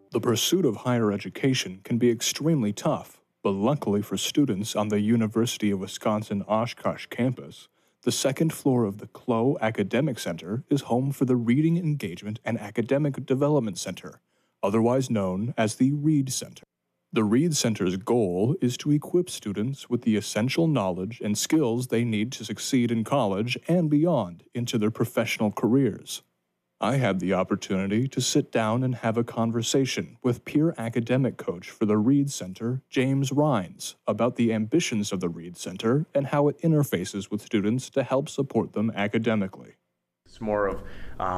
The pursuit of higher education can be extremely tough, but luckily for students on the University of Wisconsin-Oshkosh campus, the second floor of the Clough Academic Center is home for the Reading Engagement and Academic Development Center, otherwise known as the Read Center. The Read Center's goal is to equip students with the essential knowledge and skills they need to succeed in college and beyond into their professional careers. I had the opportunity to sit down and have a conversation with peer academic coach for the Read Center, James Rines, about the ambitions of the Read Center and how it interfaces with students to help support them academically. It's more of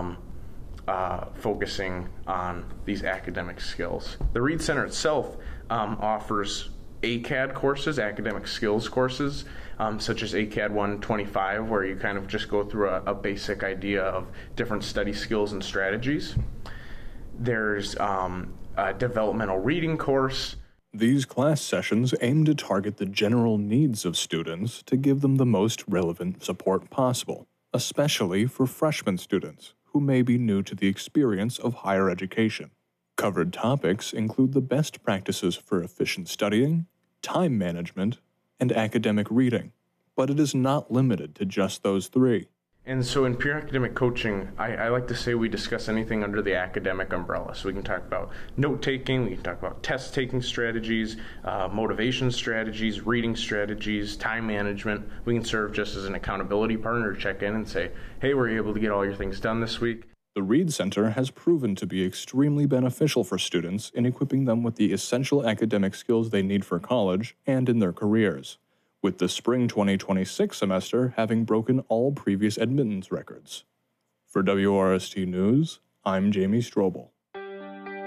focusing on these academic skills. The Read Center itself offers ACAD courses, academic skills courses, such as ACAD 125, where you kind of just go through a basic idea of different study skills and strategies. There's a developmental reading course. These class sessions aim to target the general needs of students to give them the most relevant support possible, especially for freshman students who may be new to the experience of higher education. Covered topics include the best practices for efficient studying, time management, and academic reading, but it is not limited to just those three. And so in peer academic coaching, I like to say we discuss anything under the academic umbrella. So we can talk about note-taking, we can talk about test-taking strategies, motivation strategies, reading strategies, time management. We can serve just as an accountability partner to check in and say, hey, were you able to get all your things done this week? The Read Center has proven to be extremely beneficial for students in equipping them with the essential academic skills they need for college and in their careers, with the spring 2026 semester having broken all previous admittance records. For WRST News, I'm Jamie Strobel.